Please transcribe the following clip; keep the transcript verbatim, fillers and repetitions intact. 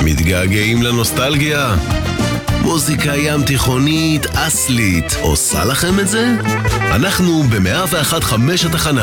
מתגעגעים לנוסטלגיה? מוזיקה ים תיכונית אסלית עושה לכם את זה? אנחנו ב-מאה ואחת נקודה חמש התחנה